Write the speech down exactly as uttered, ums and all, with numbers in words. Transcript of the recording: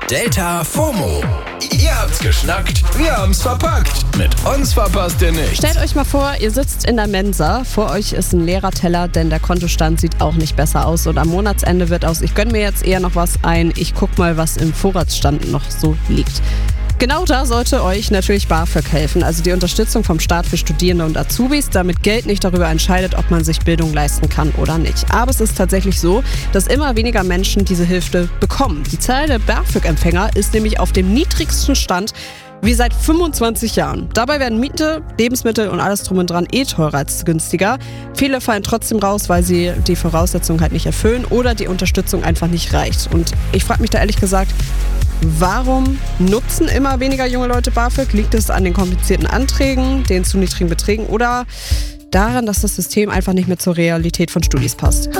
Delta FOMO. Ihr habt's geschnackt, wir haben's verpackt. Mit uns verpasst ihr nichts. Stellt euch mal vor, ihr sitzt in der Mensa, vor euch ist ein leerer Teller, denn der Kontostand sieht auch nicht besser aus und am Monatsende wird aus, ich gönn mir jetzt eher noch was ein, ich guck mal, was im Vorratsstand noch so liegt. Genau da sollte euch natürlich BAföG helfen, also die Unterstützung vom Staat für Studierende und Azubis, damit Geld nicht darüber entscheidet, ob man sich Bildung leisten kann oder nicht. Aber es ist tatsächlich so, dass immer weniger Menschen diese Hilfe bekommen. Die Zahl der BAföG-Empfänger ist nämlich auf dem niedrigsten Stand wie seit fünfundzwanzig Jahren. Dabei werden Miete, Lebensmittel und alles drum und dran eh teurer als günstiger. Viele fallen trotzdem raus, weil sie die Voraussetzungen halt nicht erfüllen oder die Unterstützung einfach nicht reicht. Und ich frage mich da ehrlich gesagt, warum nutzen immer weniger junge Leute BAföG? Liegt es an den komplizierten Anträgen, den zu niedrigen Beträgen oder daran, dass das System einfach nicht mehr zur Realität von Studis passt?